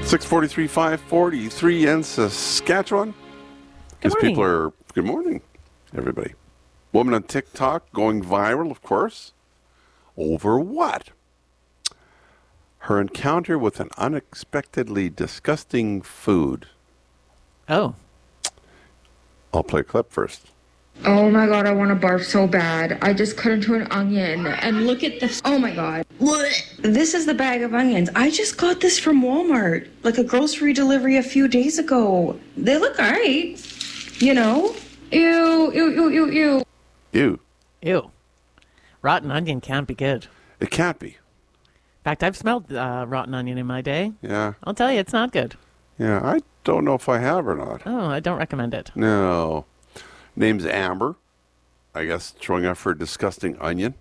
643, 543 in Saskatchewan. Good morning. Good morning, everybody. Woman on TikTok going viral, of course. Over what? Her encounter with an unexpectedly disgusting food. Oh. I'll play a clip first. Oh my god, I want to barf so bad. I just cut into an onion and look at this. Oh my god. This is the bag of onions. I just got this from Walmart, like a grocery delivery a few days ago. They look alright, you know? Ew, ew, ew, ew, ew. Ew. Ew. Rotten onion can't be good. It can't be. In fact, I've smelled rotten onion in my day. Yeah. I'll tell you, it's not good. Yeah, I don't know if I have or not. Oh, I don't recommend it. No. Name's Amber. I guess showing up for a disgusting onion.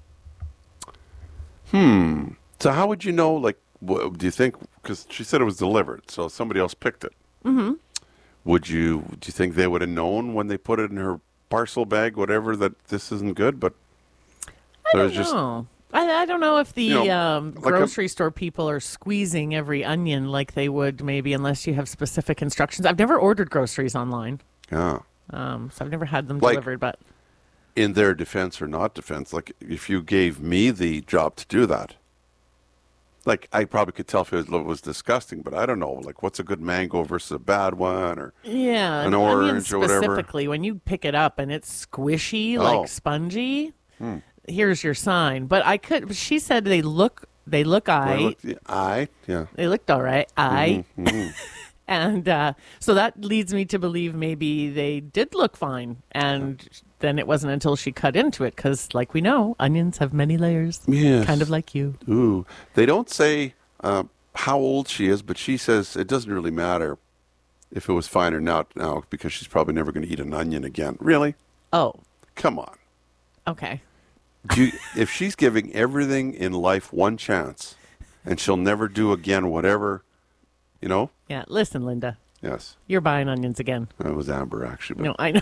So how would you know, like, what, do you think, because she said it was delivered, so somebody else picked it. Mm-hmm. Do you think they would have known when they put it in her parcel bag, whatever, that this isn't good? But I don't know. I don't know if the grocery store people are squeezing every onion like they would maybe, unless you have specific instructions. I've never ordered groceries online. Yeah. So I've never had them delivered, but in their defense or not defense, like if you gave me the job to do that, like I probably could tell if it was disgusting, but I don't know, like what's a good mango versus a bad one, or an orange or whatever. Specifically, when you pick it up and it's squishy, like spongy, here's your sign. But she said they look aight. Yeah. They looked all right. Aight. Mm-hmm. And so that leads me to believe maybe they did look fine. And then it wasn't until she cut into it, because like we know, onions have many layers. Yes. Kind of like you. Ooh. They don't say how old she is, but she says it doesn't really matter if it was fine or not now, because she's probably never going to eat an onion again. Really? Oh. Come on. Okay. If she's giving everything in life one chance and she'll never do again whatever, you know? Yeah, listen, Linda. Yes. You're buying onions again. That was Amber, actually. But No, I know.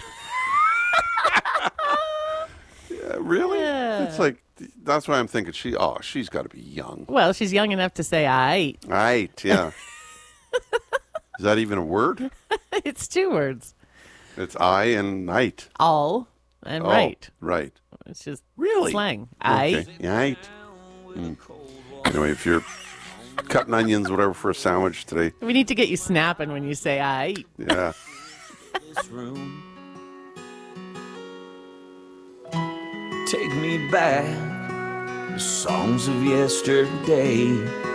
yeah, really? Yeah. It's like, that's why I'm thinking she's got to be young. Well, she's young enough to say aight. Right, yeah. Is that even a word? It's 2 words. It's I and night. All and right. Right. It's just Really? slang. Okay. Right. Anyway, if you're cutting onions, whatever, for a sandwich today, We need to get you snapping when you say aight. yeah. This room. Take me back, the songs of yesterday.